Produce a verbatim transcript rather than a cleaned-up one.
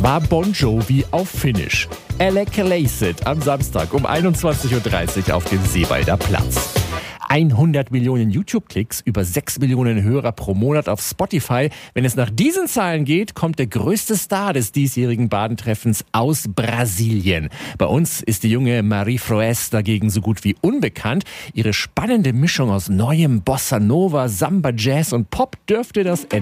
war Bon Jovi auf Finnisch. Elekkeleiset am Samstag um einundzwanzig Uhr dreißig auf dem Seewalder Platz. hundert Millionen YouTube-Klicks, über sechs Millionen Hörer pro Monat auf Spotify. Wenn es nach diesen Zahlen geht, kommt der größte Star des diesjährigen Badentreffens aus Brasilien. Bei uns ist die junge Marie Froes dagegen so gut wie unbekannt. Ihre spannende Mischung aus neuem Bossa Nova, Samba, Jazz und Pop dürfte das